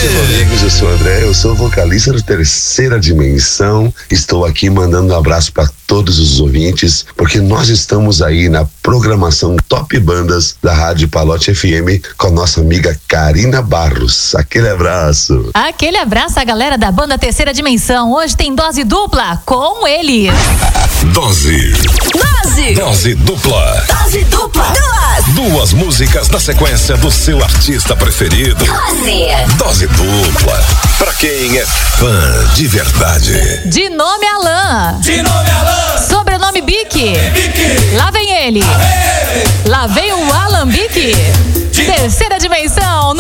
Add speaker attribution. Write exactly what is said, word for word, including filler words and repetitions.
Speaker 1: amigos, eu sou o André, eu sou vocalista do Terceira Dimensão. Estou aqui mandando um abraço para todos os ouvintes, porque nós estamos aí na programação Top Bandas da Rádio Palote F M com a nossa amiga Karina Barros. Aquele abraço.
Speaker 2: Aquele abraço à galera da banda Terceira Dimensão. Hoje tem dose dupla com ele.
Speaker 3: Dose.
Speaker 4: Dose.
Speaker 3: Dose dupla.
Speaker 4: Dose dupla. Duas.
Speaker 3: Duas músicas na sequência do seu artista preferido.
Speaker 4: Dose.
Speaker 3: Dose dupla. Pra quem é fã de verdade.
Speaker 2: De nome Alain.
Speaker 5: De nome Alain.
Speaker 2: Sobrenome Bique.
Speaker 5: Bique.
Speaker 2: Lá vem ele.
Speaker 5: Lá vem ele.
Speaker 2: Lá vem o Alan Bique. Terceira Dimensão no